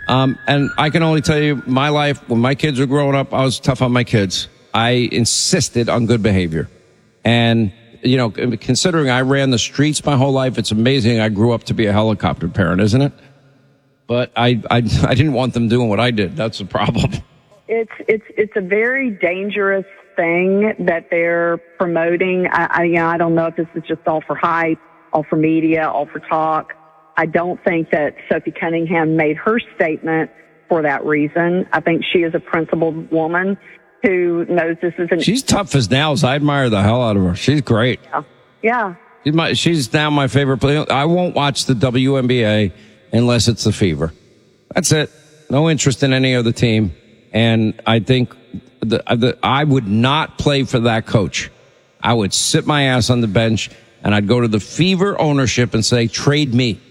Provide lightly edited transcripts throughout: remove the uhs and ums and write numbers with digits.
And I can only tell you, my life, when my kids were growing up, I was tough on my kids. I insisted on good behavior. And, you know, considering I ran the streets my whole life, it's amazing I grew up to be a helicopter parent, isn't it? But I didn't want them doing what I did. That's the problem. It's a very dangerous thing that they're promoting. I don't know if this is just all for hype, all for media, all for talk. I don't think that Sophie Cunningham made her statement for that reason. I think she is a principled woman who knows this isn't... She's tough as nails. I admire the hell out of her. She's great. Yeah. She's now my favorite player. I won't watch the WNBA unless it's the Fever. That's it. No interest in any other team. And I think I would not play for that coach. I would sit my ass on the bench and I'd go to the Fever ownership and say, trade me.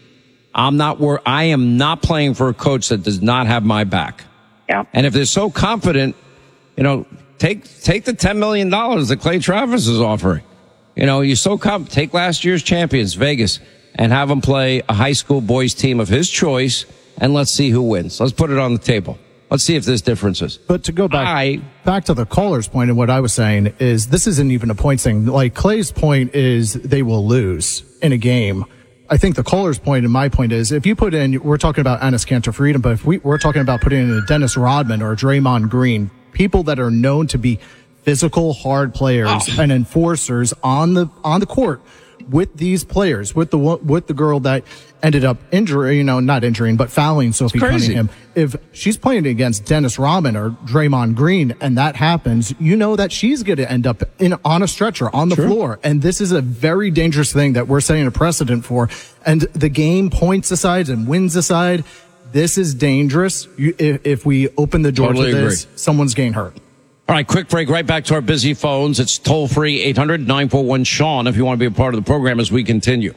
I am not playing for a coach that does not have my back. Yeah. And if they're so confident, you know, take the $10 million that Clay Travis is offering. You know, you're so confident. Take last year's champions, Vegas, and have them play a high school boys team of his choice, and let's see who wins. Let's put it on the table. Let's see if there's differences. But to go back to the caller's point, and what I was saying is this isn't even a point thing. Like Clay's point is they will lose in a game. I think the caller's point and my point is if you put in, we're talking about Enes Kanter for freedom, but if we're talking about putting in a Dennis Rodman or a Draymond Green, people that are known to be physical, hard players and enforcers on the court with these players, with the girl that ended up fouling Sophie Cunningham. If she's playing against Dennis Rodman or Draymond Green and that happens, you know that she's going to end up on a stretcher on the floor. And this is a very dangerous thing that we're setting a precedent for. And the game points aside and wins aside. This is dangerous. If we open the door to this, someone's getting hurt. All right, quick break. Right back to our busy phones. It's toll-free 800-941-SEAN if you want to be a part of the program as we continue.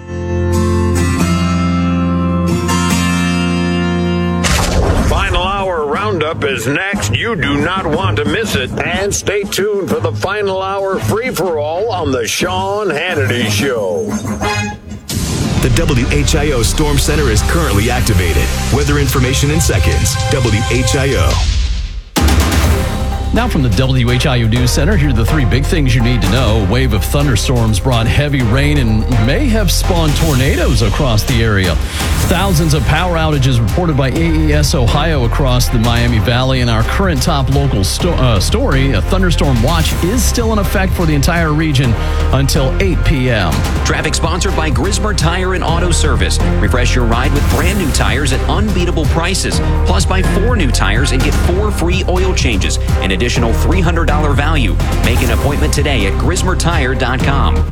Final Hour Roundup is next. You do not want to miss it. And stay tuned for the Final Hour free-for-all on the Sean Hannity Show. The WHIO Storm Center is currently activated. Weather information in seconds. WHIO. Now from the WHIO News Center, here are the three big things you need to know. A wave of thunderstorms brought heavy rain and may have spawned tornadoes across the area. Thousands of power outages reported by AES Ohio across the Miami Valley. And our current top local story, a thunderstorm watch is still in effect for the entire region until 8 p.m. Traffic sponsored by Grismer Tire and Auto Service. Refresh your ride with brand new tires at unbeatable prices. Plus, buy 4 new tires and get 4 free oil changes. An additional $300 value. Make an appointment today at GrismerTire.com.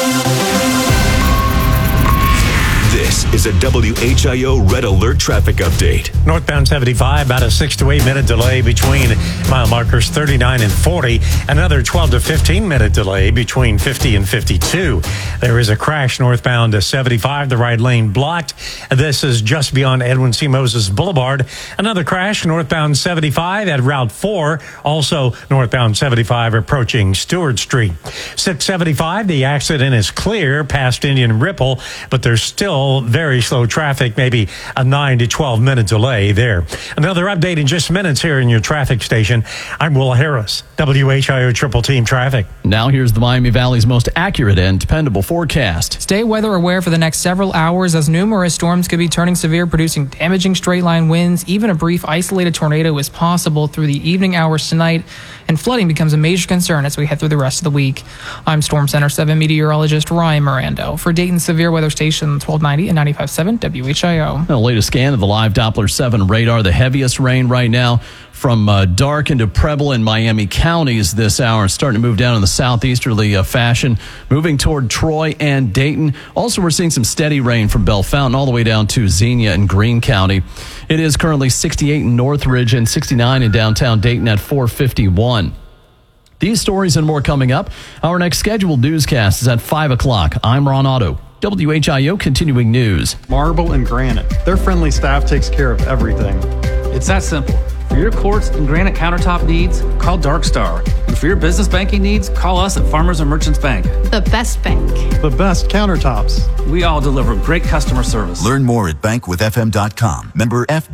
This is a WHIO Red Alert traffic update. Northbound 75, about a 6 to 8 minute delay between mile markers 39 and 40. Another 12 to 15 minute delay between 50 and 52. There is a crash northbound 75, the right lane blocked. This is just beyond Edwin C. Moses Boulevard. Another crash northbound 75 at Route 4. Also northbound 75 approaching Stewart Street. 675, the accident is clear past Indian Ripple, but there's still very slow traffic, maybe a 9 to 12 minute delay there. Another update in just minutes here in your traffic station. I'm Will Harris, WHIO Triple Team Traffic. Now here's the Miami Valley's most accurate and dependable forecast. Stay weather aware for the next several hours as numerous storms could be turning severe, producing damaging straight line winds. Even a brief isolated tornado is possible through the evening hours tonight, and flooding becomes a major concern as we head through the rest of the week. I'm Storm Center 7 meteorologist Ryan Mirando for Dayton Severe Weather Station 1290 and 95.7 WHIO. The latest scan of the live Doppler 7 radar, the heaviest rain right now from Dark into Preble and Miami counties this hour. It's starting to move down in the southeasterly fashion, moving toward Troy and Dayton. Also, we're seeing some steady rain from Bell Fountain all the way down to Xenia and Greene County. It is currently 68 in Northridge and 69 in downtown Dayton at 451. These stories and more coming up. Our next scheduled newscast is at 5 o'clock. I'm Ron Otto. WHIO Continuing News. Marble and granite. Their friendly staff takes care of everything. It's that simple. For your quartz and granite countertop needs, call Dark Star. And for your business banking needs, call us at Farmers and Merchants Bank. The best bank. The best countertops. We all deliver great customer service. Learn more at bankwithfm.com. Member FB.